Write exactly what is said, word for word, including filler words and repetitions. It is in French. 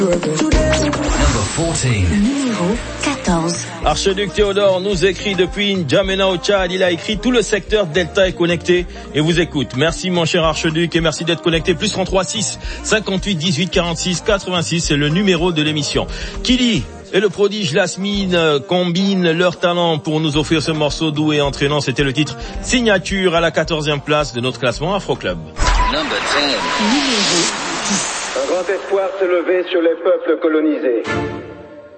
Numéro quatorze. Archiduc Théodore nous écrit depuis N'Djamena au Tchad. Il a écrit tout le secteur Delta est connecté et vous écoute. Merci mon cher Archiduc et merci d'être connecté. Plus trente-trois six cinquante-huit dix-huit quarante-six quatre-vingt-six, c'est le numéro de l'émission. Kili et le prodige Lasmine combinent leurs talents pour nous offrir ce morceau doux et entraînant. C'était le titre Signature à la quatorzième place de notre classement Afro Club. Numéro dix. Un grand espoir se levait sur les peuples colonisés.